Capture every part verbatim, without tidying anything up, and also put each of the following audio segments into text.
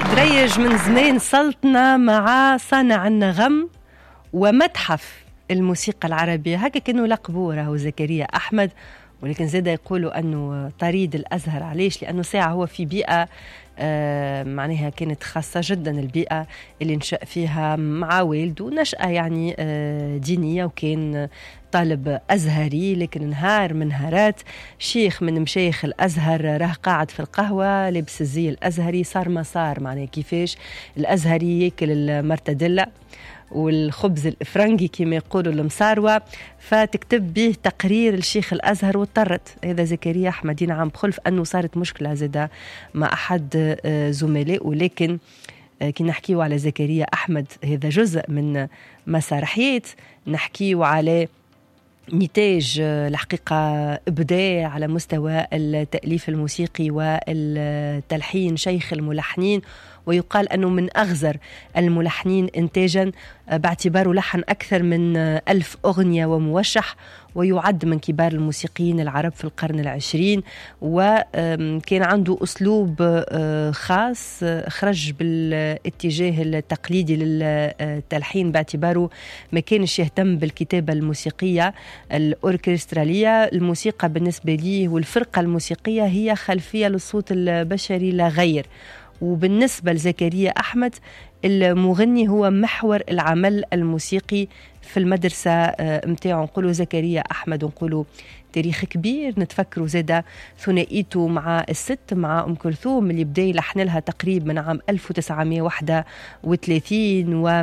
دريج من زمان سلطنة مع صانع النغم ومتحف الموسيقى العربية، هكا كانوا لقبوه راهو زكريا أحمد. ولكن زاد يقولوا أنه طريد الأزهر. علاش؟ لأنه ساعة هو في بيئة آه معناها كانت خاصة جدا، البيئة اللي نشأ فيها مع والده، نشأة يعني آه دينية، وكان طالب أزهري. لكن نهار من نهارات شيخ من مشايخ الأزهر راه قاعد في القهوة لابس الزي الأزهري، صار ما صار معناها كيفاش الأزهري ياكل المرتدلة والخبز الإفرنجي كما يقولوا المصاروة، فتكتب به تقرير الشيخ الأزهر. واضطرت هذا زكريا أحمد ينعم بخلف أنه صارت مشكلة زادة مع أحد زملائه. ولكن كي نحكيو على زكريا أحمد هذا جزء من مسرحيات، نحكيو على نتاج الحقيقة إبداع على مستوى التأليف الموسيقي والتلحين، شيخ الملحنين، ويقال أنه من أغزر الملحنين إنتاجا باعتباره لحن أكثر من ألف أغنية وموشح، ويعد من كبار الموسيقيين العرب في القرن العشرين. وكان عنده أسلوب خاص خرج بالاتجاه التقليدي للتلحين، باعتباره ما كانش يهتم بالكتابة الموسيقية الأوركسترالية. الموسيقى بالنسبة لي والفرقة الموسيقية هي خلفية للصوت البشري لا غير. وبالنسبة لزكريا أحمد المغني هو محور العمل الموسيقي في المدرسة متاعه. نقولوا زكريا أحمد، نقولوا تاريخ كبير، نتفكروا زادة ثنائيته مع الست مع أم كلثوم اللي بدأ يلحن لها تقريبا من عام ألف وتسعمائة وواحد وثلاثين، و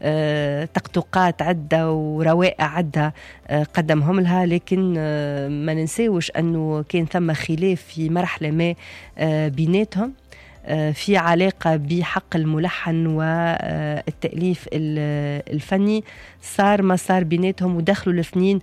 تقطقات عدة وروائع عدة قدمهم لها. لكن ما ننساوش أنه كان ثم خلاف في مرحلة ما بيناتهم في علاقة بحق الملحن والتأليف الفني. صار ما صار بيناتهم، ودخلوا الاثنين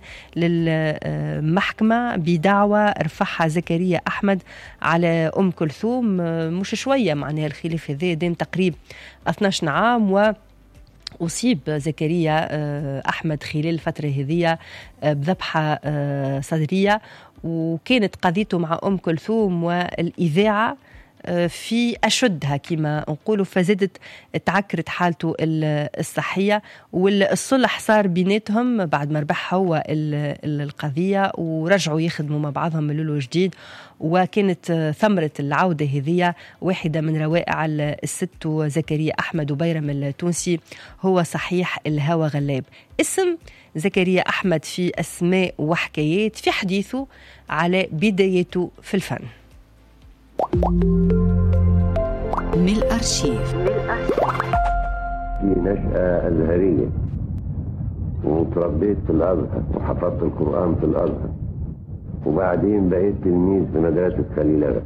للمحكمة بدعوى رفعها زكريا أحمد على أم كلثوم. مش شوية معناها الخلاف هذا دام تقريب اثني عشر عام، و أصيب زكريا أحمد خلال الفترة هذه بذبحة صدرية، وكانت قضيته مع أم كلثوم والإذاعة في أشدها كما نقولوا، فزادت تعكرت حالته الصحية. والصلح صار بيناتهم بعد ما ربح هو القضية، ورجعوا يخدموا مع بعضهم من الأول وجديد. وكانت ثمرة العودة هذه واحدة من روائع الست زكريا أحمد وبيرم التونسي، هو صحيح الهوى غلاب. اسم زكريا أحمد في أسماء وحكايات في حديثه على بدايته في الفن. من الأرشيف. في نشأة أزهرية، وتربيت في الأزهر وحفظت القرآن في الأزهر، وبعدين بقيت تلميذ في مدرسة خليل.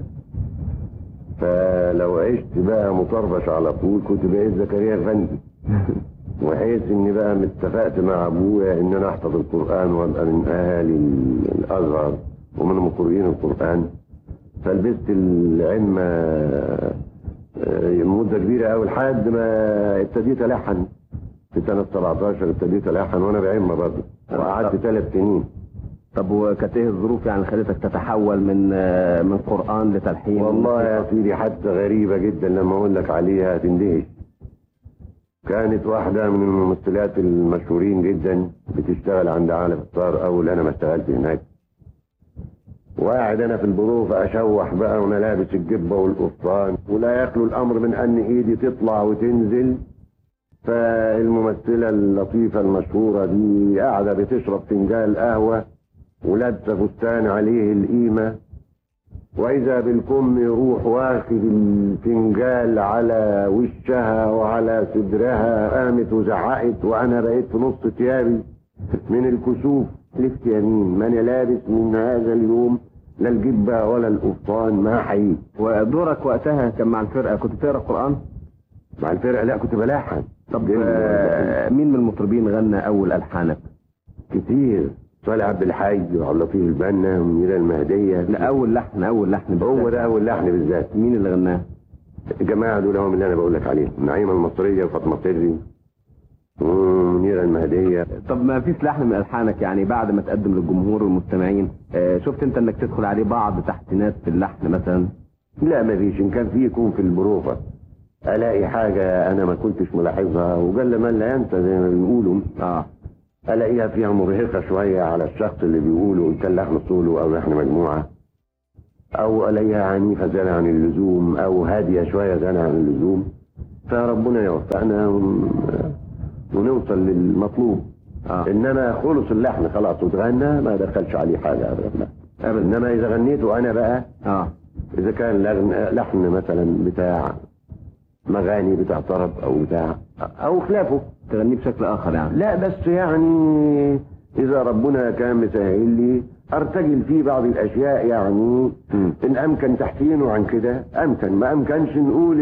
فلو عشت بقى مطربش على طول كنت بقيت زكريا أفندي. وحيث اني بقى متفقت مع ابويا ان انا احفظ القرآن وابقى من اهالي الازهر ومن مقرئين القرآن، فلبست العلم مدة كبيرة أوي لحد ما ابتديت ألحن في سنة سبعتاشر. ابتديت ألحن وأنا بعلم برضه، وقعدت ثلاث سنين. طب وكانت ايه الظروف يعني خلتك تتحول من من قرآن لتلحين؟ والله يا سيدي حتى غريبة جدا لما أقول لك عليها تندهش. كانت واحدة من الممثلات المشهورين جدا بتشتغل عند عالم الطار، أول أنا ما اشتغلت هناك. وقاعد انا في البروف اشوح بقى وانا لابس الجبه والقفطان، ولا يخلو الامر من ان ايدي تطلع وتنزل. فالممثله اللطيفه المشهوره دي قاعده بتشرب فنجان قهوه ولابسه فستان عليه القيمه، واذا بالكم يروح واخد الفنجان على وشها وعلى صدرها. قامت وزعقت وانا بقيت في نص ثيابي من الكسوف. لفت يمين، ما انا لابس من هذا اليوم لا الجبه ولا القفطان ما حقيقي. ودورك وقتها كان مع الفرقه، كنت بتقرا قرآن؟ مع الفرقه لا، كنت بلحن. طب آه مين من المطربين غنى اول الحانك؟ كتير، صالح عبد الحي وعبد اللطيف البنا ومنيره المهديه. لا اول لحن اول لحن بالذات. هو ده اول لحن بالذات. مين اللي غناه؟ الجماعه دول هم اللي انا بقول لك عليهم، نعيمه المصريه وفاطمه سري ومنيره المهديه. طب ما فيش لحن من الحانك يعني بعد ما تقدم للجمهور والمستمعين آه شفت انت انك تدخل عليه بعض تحسينات في اللحن مثلا؟ لا ما فيش، ان كان فيه يكون في البروفه. الاقي حاجه انا ما كنتش ملاحظها، وقال من لا ينسى زي ما بنقولوا، اه الاقيها فيها مرهقه شويه على الشخص اللي بيقوله ان كان لحن صوله او لحن مجموعه، او الاقيها عنيفه زياده عن اللزوم او هاديه شويه زياده عن اللزوم. فربنا يوفقنا ونوصل للمطلوب. اه انما خلص اللحن خلاص وتغنى ما دخلش عليه حاجه ابدا. انما اذا غنيته انا بقى، اه اذا كان لحن مثلا بتاع مغاني بتاع طرب او بتاع او خلافه، تغنيه بشكل اخر يعني. لا بس يعني اذا ربنا كان مسهل لي ارتجل فيه بعض الاشياء يعني. م. ان امكن تحسينه عن كده امكن، ما امكنش نقول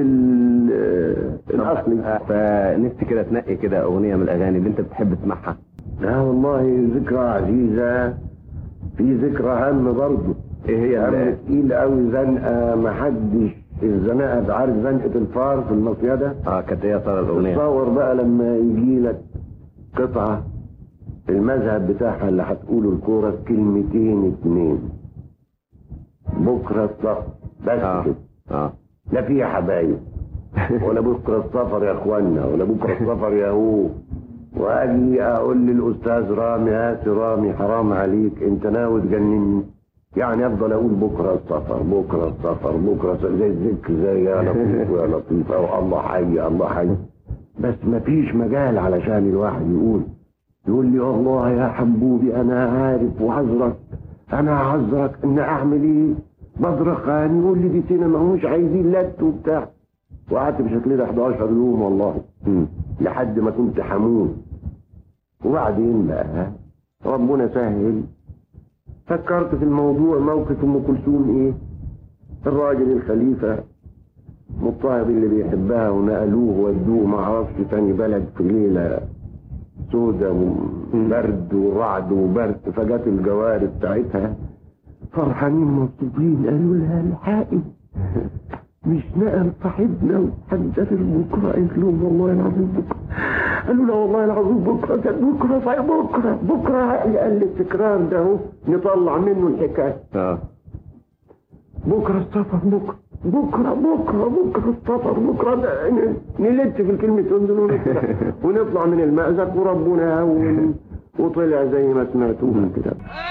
الاصلي. فنفسي كده تنقي كده اغنيه من الاغاني اللي انت بتحب تسمعها. لا والله ذكرى عزيزه، في ذكرى هم برضه. ايه هي؟ هم تقيل قوي، زنقه ما حدش الزنقه، عارف زنقه الفار في المصيده؟ اه كانت هي صار الاغنيه. تصور بقى لما يجي لك قطعه المذهب بتاعها اللي هتقوله الكورة كلمتين اتنين، بكرة السفر بس آه. كده. اه لا فيها حبايب ولا بكرة السفر يا اخوانا ولا بكرة السفر يا هو. واجي اقول للاستاذ رامي هاتي رامي حرام عليك انت ناوي تجنني، يعني افضل اقول بكرة السفر بكرة السفر بكرة السفر زي الذكر زي يا لطيف ويا لطيف او الله حي الله حي. بس مفيش مجال علشان الواحد يقول يقول لي والله يا حبوبي انا عارف وعذرك، انا عذرك ان اعمل ايه بدرخان، يقول لي دي سنه ما همش عايزين لت وبتاع. وقعدت بشكل ده احداشر يوم والله م. لحد ما كنت حموم. وبعدين بقى ربنا سهل، فكرت في الموضوع موقف ام كلثوم ايه، الراجل الخليفه مضطهد اللي بيحبها ونقلوه ودوه ما اعرفش تاني بلد في ليله سودة وبرد ورعد وبرد، فجت الجواري بتاعتها فرحانين مبسوطين قالوا لها الحقي مش نقل صاحبنا وهنسافر بكره. قالت لهم والله العظيم بكره. قالوا لا والله العظيم بكره. كانت بكره صحيح بكره بكره قال التكرار ده اهو نطلع منه الحكايه. اه بكره السفر بكره بكره بكره بكره السفر بكره نلت في الكلمتين دول ونطلع من المأزق وربنا هون وطلع زي ما سمعتوها كده.